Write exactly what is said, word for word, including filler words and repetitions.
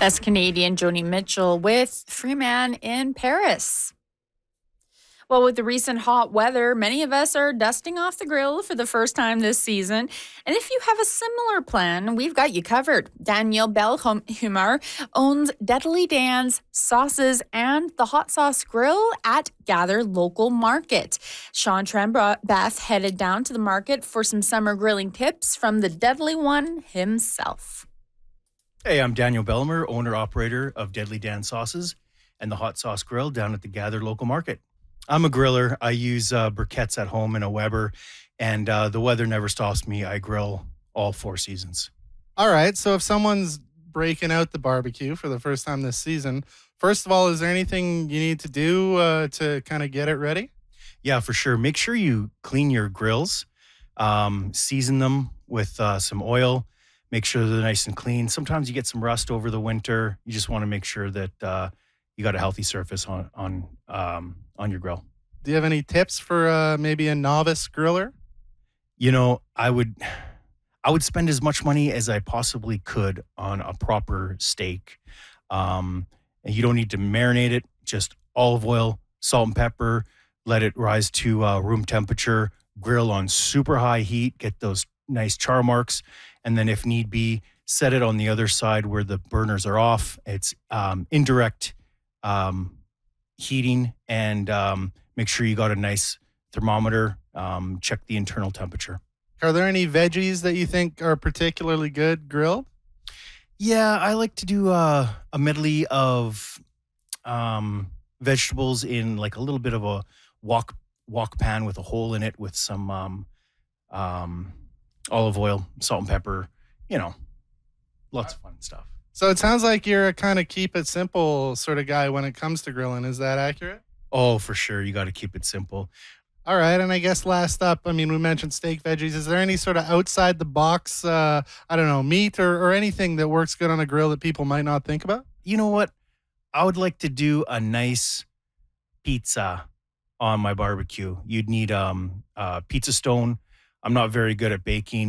That's Canadian Joni Mitchell with Freeman in Paris. Well, with the recent hot weather, many of us are dusting off the grill for the first time this season. And if you have a similar plan, we've got you covered. Danielle Belhumar owns Deadly Dan's Sauces and the Hot Sauce Grill at Gather Local Market. Sean Trembeth headed down to the market for some summer grilling tips from the Deadly One himself. Hey, I'm Daniel Belmer, owner-operator of Deadly Dan Sauces and the Hot Sauce Grill down at the Gather Local Market. I'm a griller. I use uh, briquettes at home in a Weber, and uh, the weather never stops me. I grill all four seasons. All right, so if someone's breaking out the barbecue for the first time this season, first of all, is there anything you need to do uh, to kind of get it ready? Yeah, for sure. Make sure you clean your grills, um, season them with uh, some oil. Make sure they're nice and clean. Sometimes you get some rust over the winter. You just want to make sure that uh, you got a healthy surface on on um, on your grill. Do you have any tips for uh, maybe a novice griller? You know, I would I would spend as much money as I possibly could on a proper steak. Um, and you don't need to marinate it. Just olive oil, salt and pepper. Let it rise to uh, room temperature. Grill on super high heat. Get those nice char marks. And then if need be, set it on the other side where the burners are off. It's um, indirect um, heating, and um, make sure you got a nice thermometer. Um, check the internal temperature. Are there any veggies that you think are particularly good grilled? Yeah, I like to do uh, a medley of um, vegetables in like a little bit of a wok wok pan with a hole in it with some um, um, olive oil, salt and pepper, you know, lots of fun stuff. So it sounds like you're a kind of keep it simple sort of guy when it comes to grilling. Is that accurate? Oh, for sure. You got to keep it simple. All right. And I guess last up, I mean, we mentioned steak veggies. Is there any sort of outside the box, uh, I don't know, meat or, or anything that works good on a grill that people might not think about? You know what? I would like to do a nice pizza on my barbecue. You'd need um, a pizza stone. I'm not very good at baking.